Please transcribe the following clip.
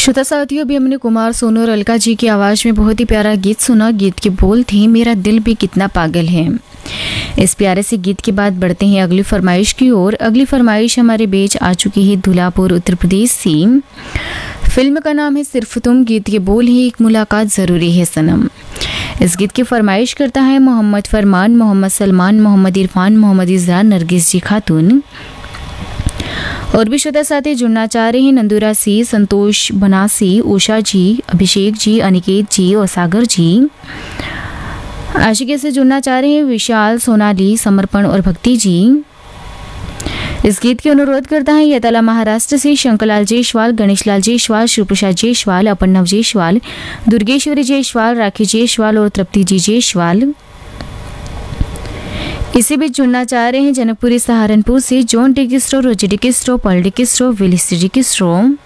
श्रोता साथियों, अभी हमने कुमार सोनू और अलका जी की आवाज़ में बहुत ही प्यारा गीत सुना। गीत के बोल थे, मेरा दिल भी कितना पागल है। इस प्यारे से गीत के बाद बढ़ते हैं अगली फरमाइश की ओर। अगली फरमाइश हमारे बीच आ चुकी है धुलापुर उत्तर प्रदेश से। फिल्म का नाम है सिर्फ तुम। गीत के बोल है, एक मुलाकात ज़रूरी है सनम। इस गीत की फरमाइश करता है मोहम्मद फरमान, मोहम्मद सलमान, मोहम्मद इरफान, मोहम्मद इजरा, नरगिस जी खातून। और भी श्रोता साथी जुड़ना चाह रहे हैं नंदुरा सी, संतोष बनासी, उषा जी, अभिषेक जी, अनिकेत जी और सागर जी। आशिकी से जुड़ना चाह रहे हैं विशाल, सोनाली, समर्पण और भक्ति जी। इस गीत की अनुरोध करता है यतला महाराष्ट्र से शंकरलाल जायसवाल, गणेशलाल जायसवाल, शिवप्रसाद जायसवाल, अपन्नव जायसवाल, दुर्गेश्वरी जायसवाल, राखी जायसवाल और तृप्ति जी जायसवाल। इसी बीच जुड़ना चाह रहे हैं जनकपुरी सहारनपुर से जॉन डिकिस्ट्रो, रोजी डिकिस्ट्रो, पॉल डिकिस्ट्रो, विलिस डिकिस्ट्रो।